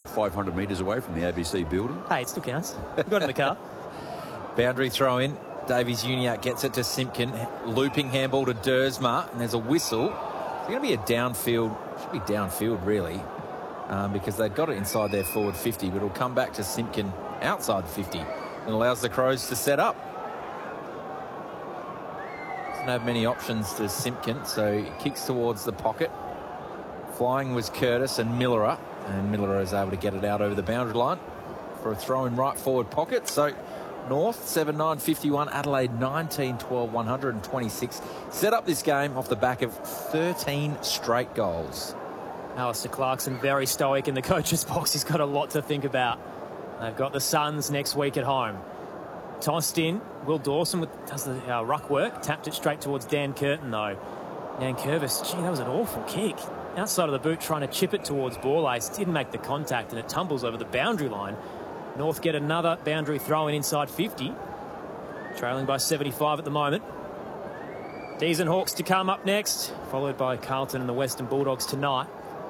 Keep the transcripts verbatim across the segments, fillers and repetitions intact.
five hundred metres away from the A B C building. Hey, it still counts. You got in the car. Boundary throw in. Davies-Uniacke gets it to Simpkin. Looping handball to Dersma. And there's a whistle. It's going to be a downfield. Should be downfield, really. Um, because they've got it inside their forward fifty. But it'll come back to Simpkin outside fifty. And allows the Crows to set up. Doesn't have many options to Simpkin. So he kicks towards the pocket. Flying was Curtis and Millerer. And Millerer is able to get it out over the boundary line for a throw in right forward pocket. So North seven nine fifty-one, Adelaide nineteen twelve one hundred twenty-six. Set up this game off the back of thirteen straight goals. Alistair Clarkson very stoic in the coach's box. He's got a lot to think about. They've got the Suns next week at home. Tossed in. Will Dawson with, does the uh, ruck work. Tapped it straight towards Dan Curtin though. Dan Curvis, gee, that was an awful kick. Outside of the boot, trying to chip it towards ball ace. Didn't make the contact and it tumbles over the boundary line. North get another boundary throw in inside fifty. Trailing by seventy-five at the moment. D's and Hawks to come up next, followed by Carlton and the Western Bulldogs tonight.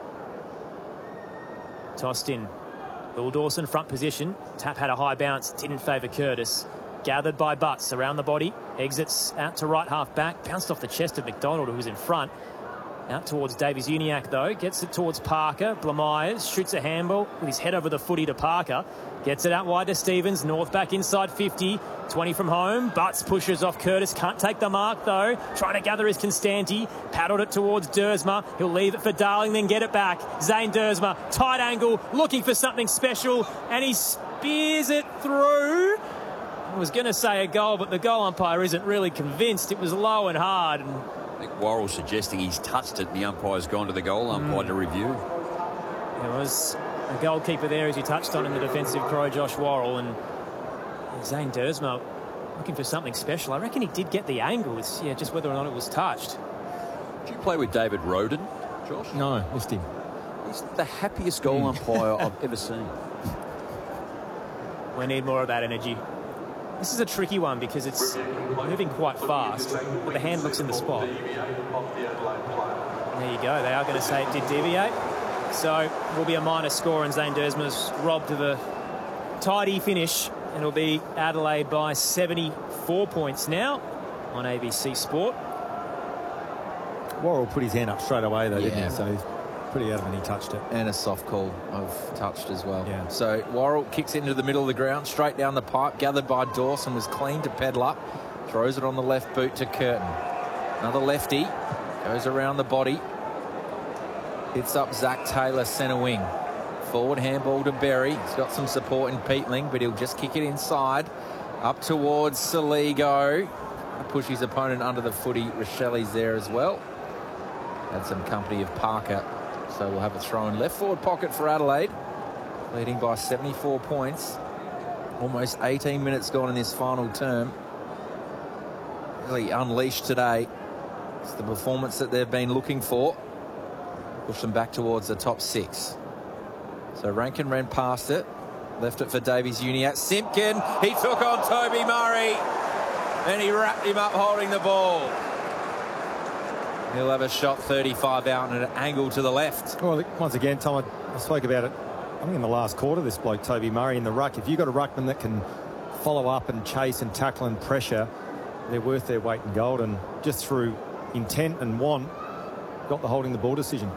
Tossed in. Will Dawson front position. Tap had a high bounce, didn't favour Curtis. Gathered by Butts around the body. Exits out to right half back. Bounced off the chest of McDonald, who was in front. Out towards Davies-Uniacke, though. Gets it towards Parker. Blamires shoots a handball with his head over the footy to Parker. Gets it out wide to Stevens. North back inside fifty. twenty from home. Butts pushes off Curtis. Can't take the mark, though. Trying to gather his Constanti. Paddled it towards Dersma. He'll leave it for Darling, then get it back. Zane Dersma. Tight angle. Looking for something special. And he spears it through. I was going to say a goal, but the goal umpire isn't really convinced. It was low and hard. And I think Worrell suggesting he's touched it and the umpire's gone to the goal umpire mm. to review. There was a goalkeeper there, as you touched on, in the defensive Crow, Josh Worrell, and Zane Dersma looking for something special. I reckon he did get the angle. It's yeah, just whether or not it was touched. Did you play with David Roden, Josh? No, missed him. He's the happiest goal umpire I've ever seen. We need more of that energy. This is a tricky one because it's moving quite fast, but the hand looks in the spot. There you go. They are going to say it did deviate. So will be a minor score, and Zane Dersma's robbed of a tidy finish. And it'll be Adelaide by seventy-four points now on A B C Sport. Worrell put his hand up straight away, though, yeah. didn't he? So he's pretty adamant he touched it. And a soft call of touched as well. Yeah. So Worrell kicks into the middle of the ground, straight down the pipe, gathered by Dawson, was clean to Pedler, throws it on the left boot to Curtin. Another lefty, goes around the body, hits up Zach Taylor, centre wing. Forward handball to Berry. He's got some support in Peatling, but he'll just kick it inside. Up towards Saligo. Push his opponent under the footy. Rochelli's there as well. Had some company of Parker. So we'll have a throw in left forward pocket for Adelaide. Leading by seventy-four points. Almost eighteen minutes gone in this final term. Really unleashed today. It's the performance that they've been looking for. Push them back towards the top six. So Rankin ran past it. Left it for Davies-Uniacke. Simpkin, he took on Toby Murray. And he wrapped him up holding the ball. He'll have a shot thirty-five out and an angle to the left. Well, once again, Tom, I spoke about it, I think in the last quarter, this bloke, Toby Murray, in the ruck. If you've got a ruckman that can follow up and chase and tackle and pressure, they're worth their weight in gold. And just through intent and want, got the holding the ball decision.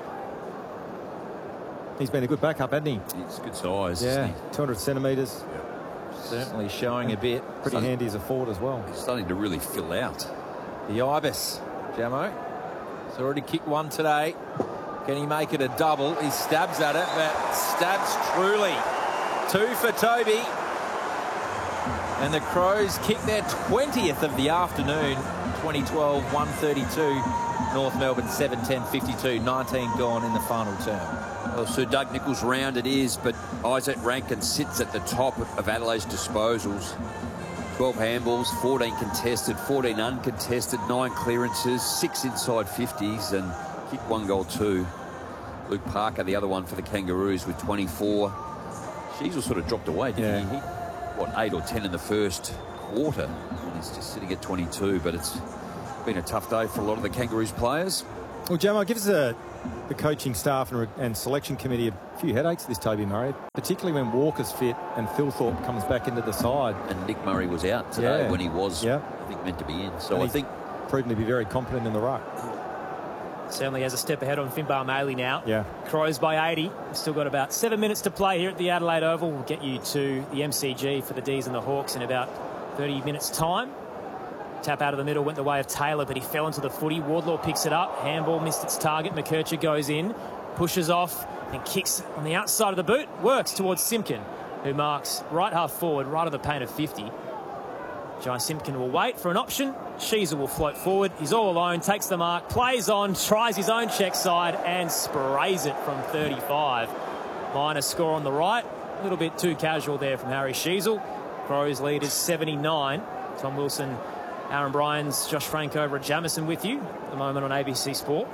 He's been a good backup, hasn't he? He's good size. Yeah, two hundred centimetres. Yeah. Certainly showing a bit. Pretty starting, handy as a forward as well. He's starting to really fill out. The Ibis, Jamo. He's already kicked one today. Can he make it a double? He stabs at it, but stabs truly. Two for Toby. And the Crows kick their twentieth of the afternoon. twenty twelve, one thirty-two. North Melbourne, seven ten fifty-two. nineteen gone in the final term. Well, Sir Doug Nicholls' round it is, but Isaac Rankin sits at the top of Adelaide's disposals. twelve handballs, fourteen contested, fourteen uncontested, nine clearances, six inside fifties, and kicked one goal too. Luke Parker, the other one for the Kangaroos, with twenty-four. She's sort of dropped away, didn't yeah. he? He? What, eight or ten in the first quarter? And he's just sitting at twenty-two, but it's been a tough day for a lot of the Kangaroos players. Well, Jamo, give us a, the coaching staff and, and selection committee a few headaches this Toby Murray, particularly when Walker's fit and Thilthorpe comes back into the side. And Nick Murray was out today yeah. when he was, yeah. I think, meant to be in. So and I think proven to be very competent in the ruck. Certainly has a step ahead on Finbar Maley now. Yeah. Crows by eighty. We've still got about seven minutes to play here at the Adelaide Oval. We'll get you to the M C G for the D's and the Hawks in about thirty minutes' time. Tap out of the middle went the way of Taylor, but he fell into the footy. Wardlaw picks it up. Handball missed its target. McKercher goes in, pushes off, and kicks on the outside of the boot. Works towards Simpkin, who marks right half forward, right on the paint of fifty. Jai Simpkin will wait for an option. Sheezel will float forward. He's all alone, takes the mark, plays on, tries his own check side, and sprays it from thirty-five. Minus score on the right. A little bit too casual there from Harry Sheezel. Crows lead is seventy-nine. Tom Wilson, Aaron Bryans, Josh Frank over at Jamison with you at the moment on A B C Sport.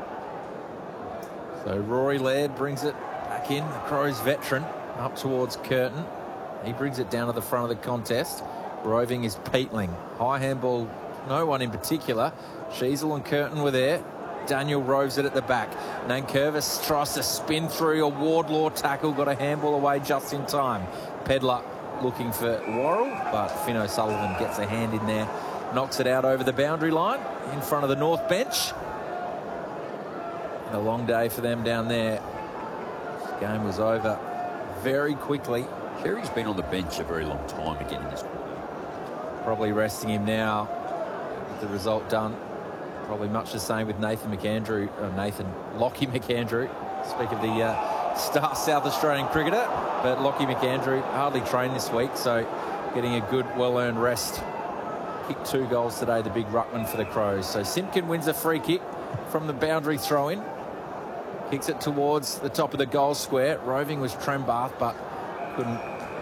So Rory Laird brings it back in, the Crows veteran, up towards Curtin. He brings it down to the front of the contest. Roving is Peatling. High handball, no one in particular. Sheezel and Curtin were there. Daniel roves it at the back. Nankervis tries to spin through a Wardlaw tackle, got a handball away just in time. Pedler looking for Worrell, but Finn O'Sullivan gets a hand in there, knocks it out over the boundary line in front of the North bench. And a long day for them down there. This game was over very quickly. Sherry's been on the bench a very long time again in this quarter. Probably resting him now with the result done. Probably much the same with Nathan McAndrew, or Nathan Lockie McAndrew. Speak of the uh, star South Australian cricketer, but Lockie McAndrew hardly trained this week, so getting a good, well-earned rest. Kicked two goals today, the big ruckman for the Crows. So Simpkin wins a free kick from the boundary throw-in. Kicks it towards the top of the goal square. Roving was Trembath, but couldn't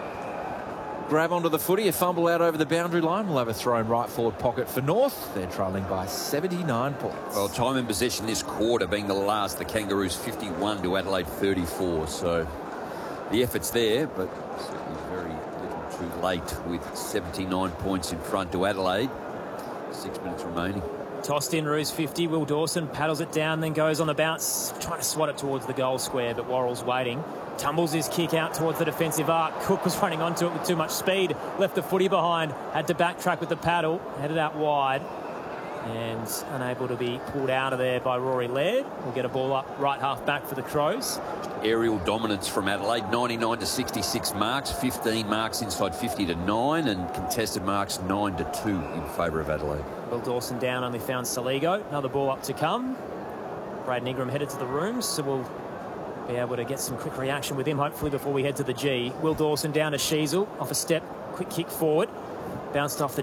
grab onto the footy. A fumble out over the boundary line. We'll have a throw in right forward pocket for North. They're trailing by seventy-nine points. Well, time in possession this quarter being the last. The Kangaroos fifty-one to Adelaide thirty-four. So the effort's there, but certainly very little too late with seventy-nine points in front to Adelaide. Six minutes remaining. Tossed in Roos fifty. Will Dawson paddles it down, then goes on the bounce, trying to swat it towards the goal square, but Worrell's waiting. Tumbles his kick out towards the defensive arc. Cook was running onto it with too much speed. Left the footy behind. Had to backtrack with the paddle. Headed out wide. And unable to be pulled out of there by Rory Laird. We'll get a ball up right half back for the Crows. Aerial dominance from Adelaide. ninety-nine to sixty-six marks. fifteen marks inside fifty to nine. And contested marks nine to two in favour of Adelaide. Will Dawson down, only found Saligo. Another ball up to come. Braden Ingram headed to the rooms, so we'll be able to get some quick reaction with him, hopefully, before we head to the G. Will Dawson down to Sheezel, off a step, quick kick forward. Bounced off the